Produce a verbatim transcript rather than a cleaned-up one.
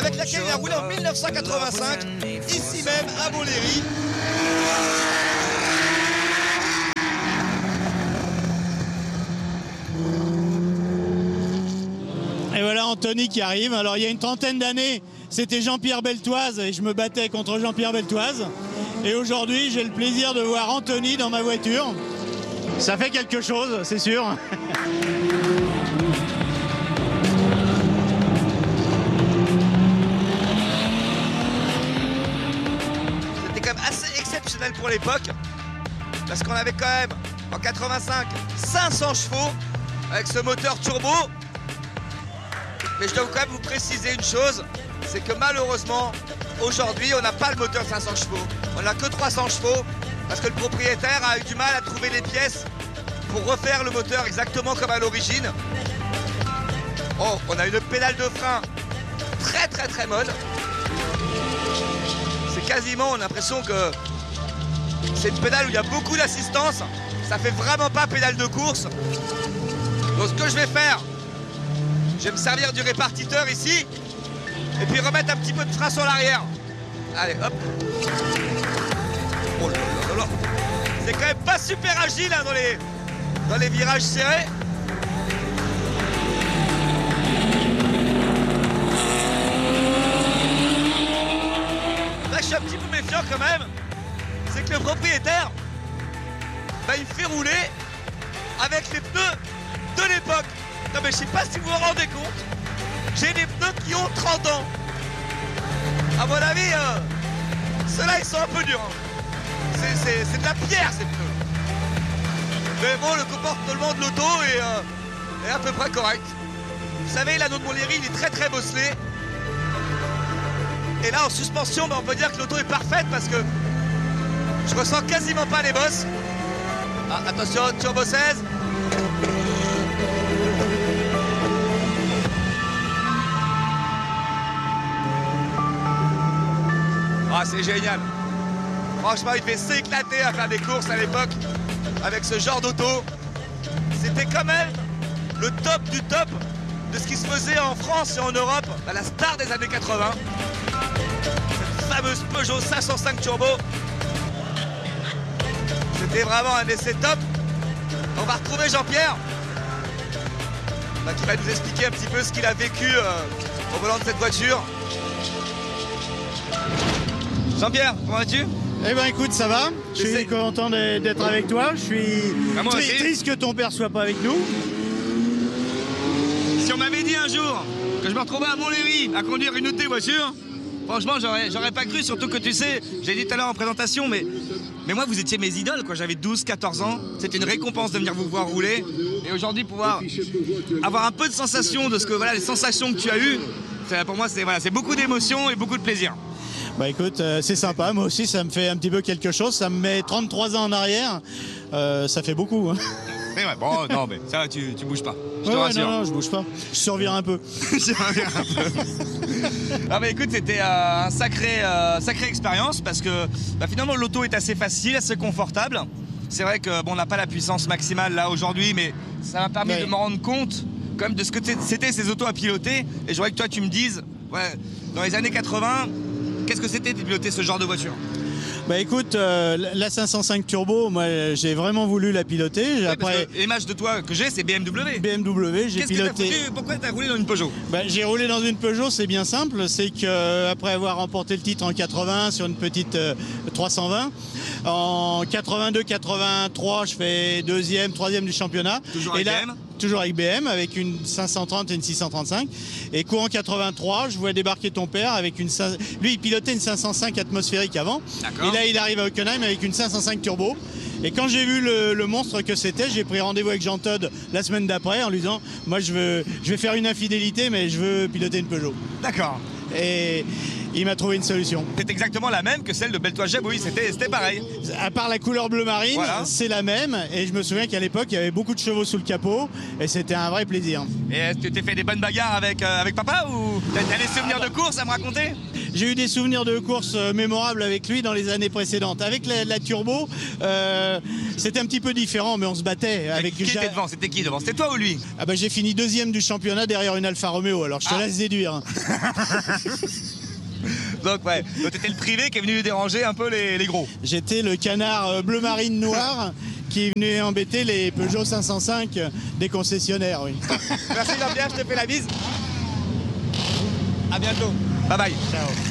avec laquelle il a roulé en mille neuf cent quatre-vingt-cinq, ici même à Montlhéry. Et voilà Anthony qui arrive. Alors il y a une trentaine d'années, c'était Jean-Pierre Beltoise et je me battais contre Jean-Pierre Beltoise. Et aujourd'hui, j'ai le plaisir de voir Anthony dans ma voiture. Ça fait quelque chose, c'est sûr. C'était quand même assez exceptionnel pour l'époque. Parce qu'on avait quand même, en quatre-vingt-cinq, cinq cents chevaux avec ce moteur turbo. Mais je dois quand même vous préciser une chose, c'est que malheureusement, aujourd'hui, on n'a pas le moteur cinq cents chevaux. On n'a que trois cents chevaux, parce que le propriétaire a eu du mal à trouver les pièces pour refaire le moteur exactement comme à l'origine. Oh, on a une pédale de frein très très très molle. C'est quasiment, on a l'impression que c'est une pédale où il y a beaucoup d'assistance. Ça fait vraiment pas pédale de course. Donc ce que je vais faire, je vais me servir du répartiteur ici et puis remettre un petit peu de frein sur l'arrière. Allez, hop. Oh là là là là. C'est quand même pas super agile hein, dans, les, dans les virages serrés. Là, je suis un petit peu méfiant quand même. C'est que le propriétaire, bah, il fait rouler avec les pneus de l'époque. Non mais je sais pas si vous vous rendez compte, j'ai des pneus qui ont trente ans. À mon avis, euh, ceux-là ils sont un peu durs. Hein. C'est de la pierre ces pneus. Mais bon, le comportement de l'auto est, euh, est à peu près correct. Vous savez, l'anneau de Montlhéry il est très très bosselé. Et là en suspension, bah, on peut dire que l'auto est parfaite parce que je ressens quasiment pas les bosses. Ah, attention, turbo seize. Ah, c'est génial. Franchement, il devait s'éclater à faire des courses à l'époque avec ce genre d'auto. C'était quand même le top du top de ce qui se faisait en France et en Europe, à la star des années quatre-vingt. Cette fameuse Peugeot cinq cent cinq Turbo. C'était vraiment un essai top. On va retrouver Jean-Pierre, bah, qui va nous expliquer un petit peu ce qu'il a vécu euh, au volant de cette voiture. Jean-Pierre, comment vas-tu? Eh ben écoute, ça va. Je suis content d'être avec toi. Je suis ah, moi tri triste que ton père soit pas avec nous. Si on m'avait dit un jour que je me retrouvais à Montlhéry à conduire une de tes voitures, franchement, j'aurais pas cru, surtout que tu sais, j'ai dit tout à l'heure en présentation, mais, mais moi, vous étiez mes idoles quand j'avais douze quatorze ans. C'était une récompense de venir vous voir rouler. Et aujourd'hui, pouvoir avoir un peu de sensation de ce que, voilà, les sensations que tu as eues, pour moi, c'est voilà, beaucoup d'émotions et beaucoup de plaisir. Bah écoute, euh, c'est sympa, moi aussi ça me fait un petit peu quelque chose, ça me met trente-trois ans en arrière, euh, ça fait beaucoup. Hein. Mais ouais, bon, non mais ça tu, tu bouges pas, je ouais, te ouais, rassure. Non, non, je bouge pas, je surviens un peu. Je surviens un peu. Ah bah écoute, c'était euh, un sacré, euh, sacrée expérience parce que bah, finalement l'auto est assez facile, assez confortable. C'est vrai que bon, on n'a pas la puissance maximale là aujourd'hui, mais ça m'a permis ouais. de me rendre compte quand même de ce que c'était ces autos à piloter. Et je voudrais que toi tu me dises, ouais, dans les années quatre-vingt, qu'est-ce que c'était de piloter ce genre de voiture? Bah écoute, euh, la cinq cent cinq Turbo, moi j'ai vraiment voulu la piloter. Oui, après l'image de toi que j'ai, c'est B M W. B M W, j'ai piloté. Que t'as foutu, pourquoi t'as roulé dans une Peugeot? Bah, j'ai roulé dans une Peugeot, c'est bien simple, c'est que après avoir remporté le titre en quatre-vingts sur une petite euh, trois cent vingt, en quatre-vingt-deux quatre-vingt-trois, je fais deuxième, troisième du championnat. Toujours avec et là, B M? Toujours avec B M, avec une cinq cent trente et une six cent trente-cinq. Et courant quatre-vingt-trois, je vois débarquer ton père avec une... Lui, il pilotait une cinq cent cinq atmosphérique avant. Et là, il arrive à Hockenheim avec une cinq cent cinq turbo. Et quand j'ai vu le, le monstre que c'était, j'ai pris rendez-vous avec Jean Todt la semaine d'après en lui disant « Moi, je, veux, je vais faire une infidélité, mais je veux piloter une Peugeot. » D'accord. Et, il m'a trouvé une solution. C'est exactement la même que celle de Beltoise-Jeb, oui, c'était pareil. À part la couleur bleu marine, voilà. C'est la même. Et je me souviens qu'à l'époque, il y avait beaucoup de chevaux sous le capot. Et c'était un vrai plaisir. Et est-ce que tu t'es fait des bonnes bagarres avec, euh, avec papa ou t'as des souvenirs de course à me raconter? J'ai eu des souvenirs de course euh, mémorables avec lui dans les années précédentes. Avec la, la turbo, euh, c'était un petit peu différent, mais on se battait. Avec qui était devant? C'était qui devant? C'était toi ou lui? Ah bah, j'ai fini deuxième du championnat derrière une Alfa Romeo, alors je te ah. laisse déduire. Donc ouais, donc t'étais le privé qui est venu déranger un peu les, les gros. J'étais le canard bleu marine noir qui est venu embêter les Peugeot cinq cent cinq des concessionnaires, oui. Merci Jean-Pierre, je te fais la bise. À bientôt. Bye bye. Ciao.